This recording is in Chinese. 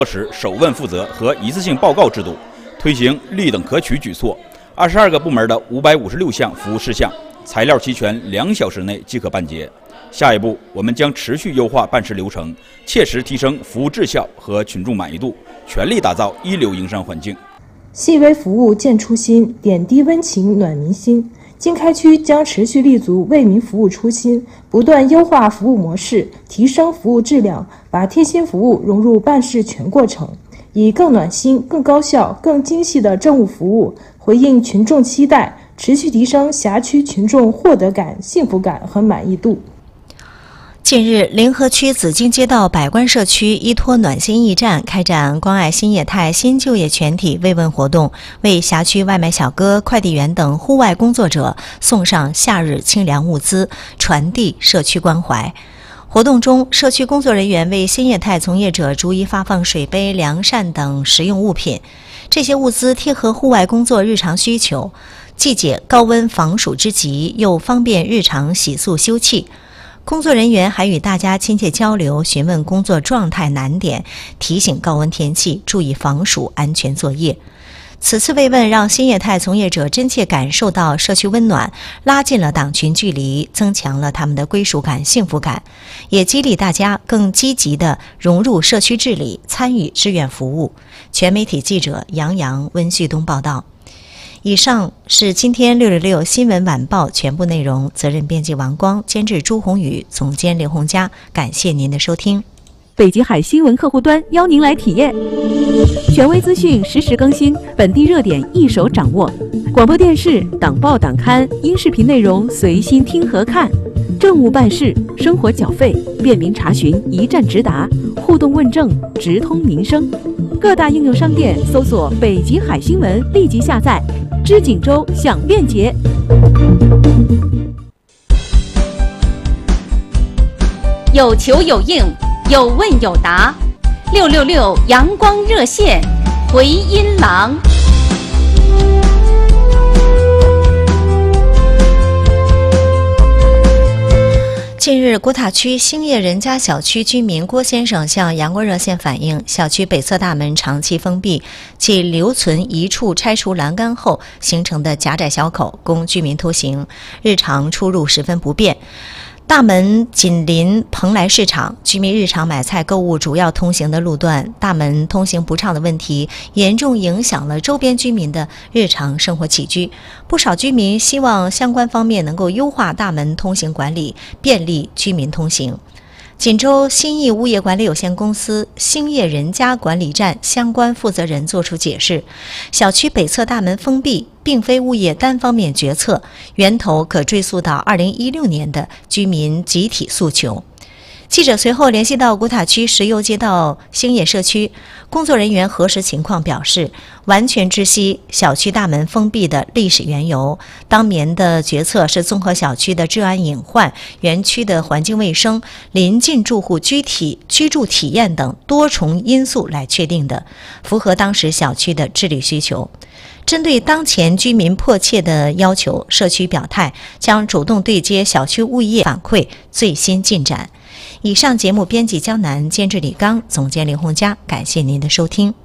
落实首问负责和一次性报告制度，推行立等可取举措，22个部门的556项服务事项，材料齐全2小时内即可办结。下一步，我们将持续优化办事流程，切实提升服务质效和群众满意度，全力打造一流营商环境。 细微服务见初心，点滴温情暖民心。经开区将持续立足为民服务初心，不断优化服务模式，提升服务质量，把贴心服务融入办事全过程，以更暖心、更高效、更精细的政务服务回应群众期待，持续提升辖区群众获得感、幸福感和满意度。 近日，临河区紫荆街道百官社区依托暖心驿站开展关爱新业态新就业全体慰问活动，为辖区外卖小哥、快递员等户外工作者送上夏日清凉物资，传递社区关怀。活动中，社区工作人员为新业态从业者逐一发放水杯、凉扇等实用物品。这些物资贴合户外工作日常需求，既解高温防暑之急，又方便日常洗漱休憩。工作人员还与大家亲切交流，询问工作状态难点，提醒高温天气注意防暑安全作业。此次慰问让新业态从业者真切感受到社区温暖，拉近了党群距离，增强了他们的归属感、幸福感，也激励大家更积极地融入社区治理，参与志愿服务。全媒体记者杨洋、温旭东报道。以上是今天666新闻晚报全部内容，责任编辑王光，监制朱红宇，总监刘红佳。感谢您的收听。 北极海新闻客户端邀您来体验，权威资讯实时更新，本地热点一手掌握，广播电视、党报党刊、音视频内容随心听和看，政务办事、生活缴费、便民查询一站直达，互动问政直通民生。各大应用商店搜索北极海新闻，立即下载。知锦州享便捷。 有求有应，有问有答，666阳光热线回音廊。 近日，郭塔区兴业人家小区居民郭先生向阳光热线反映，小区北侧大门长期封闭，其留存一处拆除栏杆后形成的狭窄小口，供居民通行，日常出入十分不便。大门紧邻蓬莱市场，居民日常买菜购物主要通行的路段，大门通行不畅的问题严重影响了周边居民的日常生活起居。不少居民希望相关方面能够优化大门通行管理，便利居民通行。锦州新义物业管理有限公司兴业人家管理站相关负责人作出解释，小区北侧大门封闭并非物业单方面决策，源头可追溯到2016年的居民集体诉求。记者随后联系到古塔区石油街道兴业社区工作人员核实情况，表示完全知悉小区大门封闭的历史缘由，当年的决策是综合小区的治安隐患、园区的环境卫生、邻近住户居住体验等多重因素来确定的，符合当时小区的治理需求。针对当前居民迫切的要求，社区表态将主动对接小区物业反馈最新进展。以上节目编辑江南，监制李刚，总监林红佳，感谢您的收听。